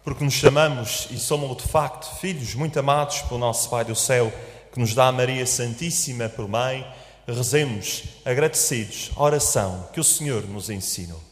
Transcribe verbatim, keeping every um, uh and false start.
porque nos chamamos e somos de facto filhos muito amados pelo nosso Pai do céu, que nos dá a Maria Santíssima por mãe, rezemos agradecidos a oração que o Senhor nos ensinou.